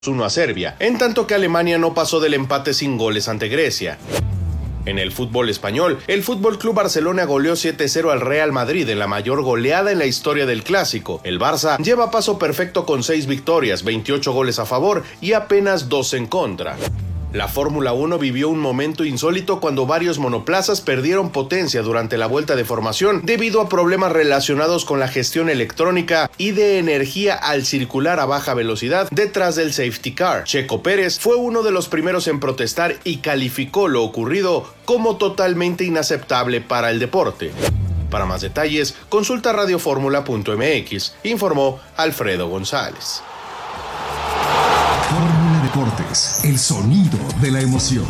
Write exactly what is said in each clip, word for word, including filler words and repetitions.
uno a Serbia, en tanto que Alemania no pasó del empate sin goles ante Grecia. En el fútbol español, el F C Barcelona goleó siete cero al Real Madrid en la mayor goleada en la historia del clásico. El Barça lleva paso perfecto con seis victorias, veintiocho goles a favor y apenas dos en contra. La Fórmula uno vivió un momento insólito cuando varios monoplazas perdieron potencia durante la vuelta de formación debido a problemas relacionados con la gestión electrónica y de energía al circular a baja velocidad detrás del safety car. Checo Pérez fue uno de los primeros en protestar y calificó lo ocurrido como totalmente inaceptable para el deporte. Para más detalles, consulta radioformula punto m x, informó Alfredo González. Fórmula Deportes, el sonido de la emoción.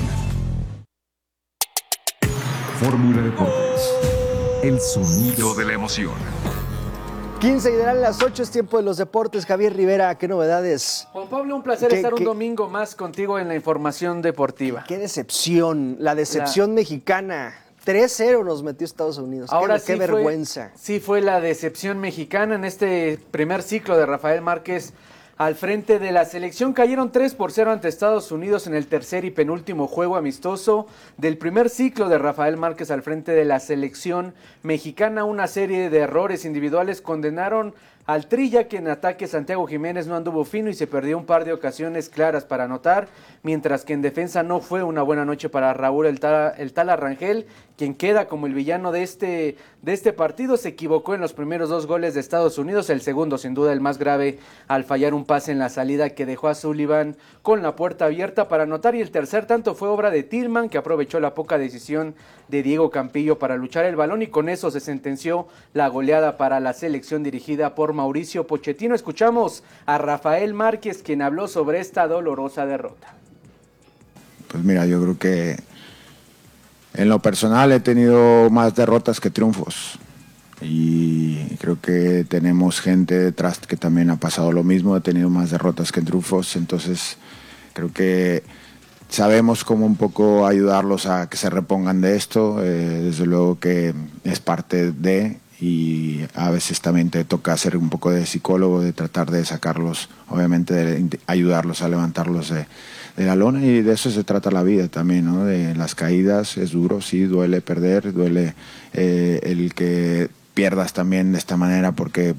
Fórmula Deportes, el sonido de la emoción. quince y darán las ocho, es tiempo de los deportes. Javier Rivera, ¿qué novedades? Juan Pablo, un placer ¿Qué, estar qué? un domingo más contigo en la información deportiva. Qué decepción, la decepción la... mexicana. tres cero nos metió Estados Unidos. Ahora qué, sí qué fue, vergüenza. Sí fue la decepción mexicana en este primer ciclo de Rafael Márquez al frente de la selección. Cayeron tres por cero ante Estados Unidos en el tercer y penúltimo juego amistoso del primer ciclo de Rafael Márquez al frente de la selección mexicana. Una serie de errores individuales condenaron al Tri, ya que en ataque Santiago Jiménez no anduvo fino y se perdió un par de ocasiones claras para anotar, mientras que en defensa no fue una buena noche para Raúl el Tala, el Tala Rangel, quien queda como el villano de este, de este partido. Se equivocó en los primeros dos goles de Estados Unidos, el segundo sin duda el más grave al fallar un pase en la salida que dejó a Sullivan con la puerta abierta para anotar, y el tercer tanto fue obra de Tillman, que aprovechó la poca decisión de Diego Campillo para luchar el balón, y con eso se sentenció la goleada para la selección dirigida por Mauricio Pochettino. Escuchamos a Rafael Márquez, quien habló sobre esta dolorosa derrota. Pues mira, yo creo que en lo personal he tenido más derrotas que triunfos, y creo que tenemos gente detrás que también ha pasado lo mismo, ha tenido más derrotas que triunfos. Entonces creo que sabemos cómo un poco ayudarlos a que se repongan de esto. Eh, desde luego que es parte de, y a veces también te toca hacer un poco de psicólogo, de tratar de sacarlos, obviamente de ayudarlos a levantarlos de, de la lona, y de eso se trata la vida también, ¿no? De las caídas. Es duro, sí, duele perder, duele eh, el que pierdas también de esta manera, porque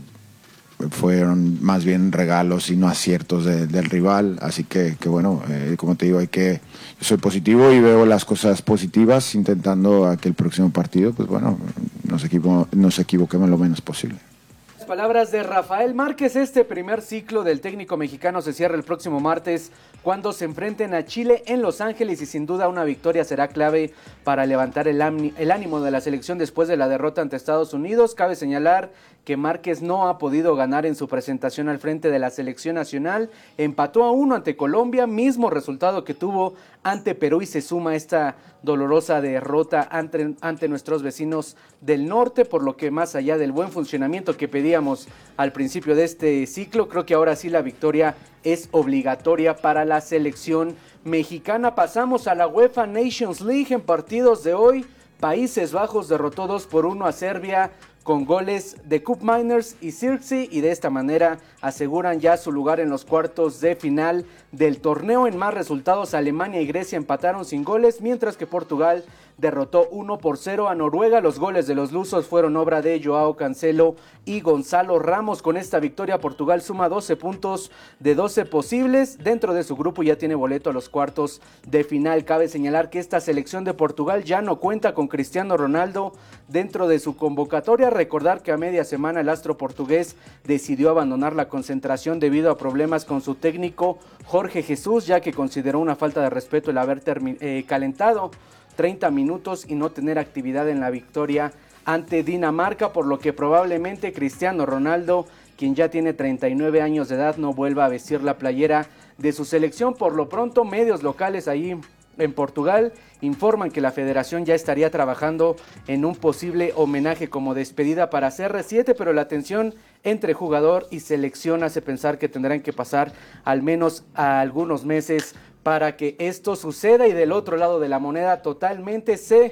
fueron más bien regalos y no aciertos de, del rival. Así que, que bueno, eh, como te digo, hay que, yo soy positivo y veo las cosas positivas, intentando a que el próximo partido, pues bueno, nos, equivo, nos equivoquemos lo menos posible. Palabras de Rafael Márquez. Este primer ciclo del técnico mexicano se cierra el próximo martes cuando se enfrenten a Chile en Los Ángeles, y sin duda una victoria será clave para levantar el, el ánimo de la selección después de la derrota ante Estados Unidos. Cabe señalar que Márquez no ha podido ganar en su presentación al frente de la selección nacional. Empató a uno ante Colombia, mismo resultado que tuvo ante Perú, y se suma esta dolorosa derrota ante, ante nuestros vecinos del norte, por lo que más allá del buen funcionamiento que pedíamos al principio de este ciclo, creo que ahora sí la victoria es obligatoria para la selección mexicana. Pasamos a la UEFA Nations League. En partidos de hoy, Países Bajos derrotó dos por uno a Serbia con goles de Koop Miners y Xerxes, y de esta manera aseguran ya su lugar en los cuartos de final del torneo. En más resultados, Alemania y Grecia empataron sin goles, mientras que Portugal derrotó uno por cero a Noruega. Los goles de los lusos fueron obra de Joao Cancelo y Gonzalo Ramos. Con esta victoria, Portugal suma doce puntos de doce posibles dentro de su grupo y ya tiene boleto a los cuartos de final. Cabe señalar que esta selección de Portugal ya no cuenta con Cristiano Ronaldo dentro de su convocatoria. Recordar que a media semana el astro portugués decidió abandonar la concentración debido a problemas con su técnico Jorge Jesús, ya que consideró una falta de respeto el haber eh, calentado treinta minutos y no tener actividad en la victoria ante Dinamarca, por lo que probablemente Cristiano Ronaldo, quien ya tiene treinta y nueve años de edad, no vuelva a vestir la playera de su selección. Por lo pronto, medios locales ahí en Portugal informan que la federación ya estaría trabajando en un posible homenaje como despedida para C R siete, pero la tensión entre jugador y selección hace pensar que tendrán que pasar al menos a algunos meses para que esto suceda. Y del otro lado de la moneda, totalmente sé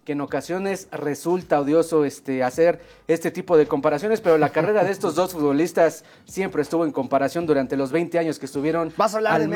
que en ocasiones resulta odioso este, hacer este tipo de comparaciones, pero la carrera de estos dos futbolistas siempre estuvo en comparación durante los veinte años que estuvieron ¿Vas a hablar al de